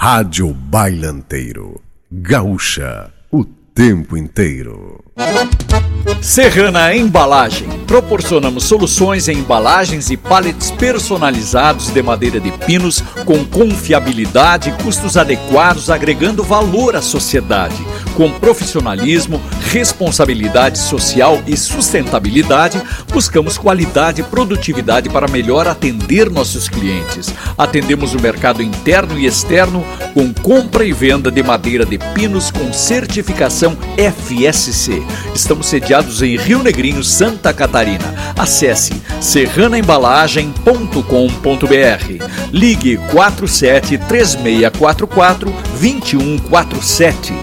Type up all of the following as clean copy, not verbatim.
Rádio Bailanteiro. Gaúcha, o tempo inteiro. Serrana Embalagem. Proporcionamos soluções em embalagens e pallets personalizados de madeira de pinos com confiabilidade e custos adequados, agregando valor à sociedade. Com profissionalismo, responsabilidade social e sustentabilidade, buscamos qualidade e produtividade para melhor atender nossos clientes. Atendemos o mercado interno e externo com compra e venda de madeira de pinos com certificação FSC. Estamos sediados em Rio Negrinho, Santa Catarina. Acesse serranaembalagem.com.br. Ligue 473644-2147.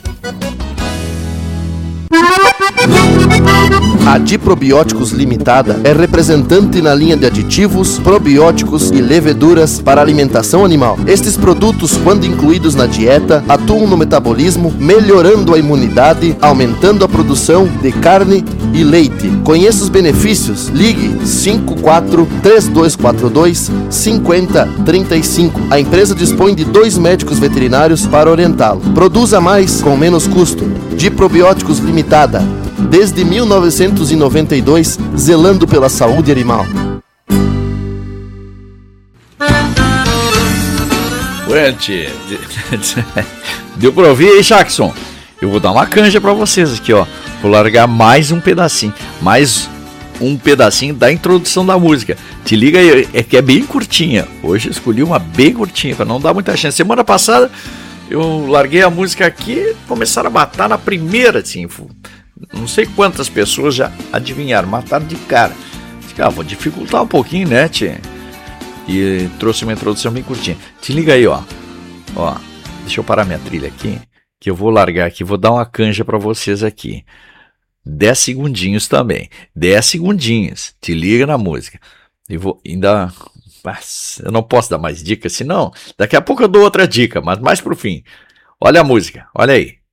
A Diprobióticos Limitada é representante na linha de aditivos, probióticos e leveduras para alimentação animal. Estes produtos, quando incluídos na dieta, atuam no metabolismo, melhorando a imunidade, aumentando a produção de carne e leite. Conheça os benefícios. Ligue 54-3242-5035. A empresa dispõe de 2 médicos veterinários para orientá-lo. Produza mais com menos custo. Diprobióticos Limitada. Desde 1992, zelando pela saúde animal. Ué, deu pra ouvir aí, Jackson? Eu vou dar uma canja pra vocês aqui, ó. Vou largar mais um pedacinho da introdução da música. Te liga aí, é que é bem curtinha. Hoje eu escolhi uma bem curtinha, pra não dar muita chance. Semana passada eu larguei a música aqui, começaram a matar na primeira, assim. Não sei quantas pessoas já adivinharam, mataram de cara. Vou dificultar um pouquinho, né, tchê? E trouxe uma introdução bem curtinha. Te liga aí, ó. Deixa eu parar minha trilha aqui, que eu vou largar aqui, vou dar uma canja pra vocês aqui. 10 segundinhos também. 10 segundinhos. Te liga na música. E vou ainda... Eu não posso dar mais dicas, senão daqui a pouco eu dou outra dica, mas mais pro fim. Olha a música, olha aí.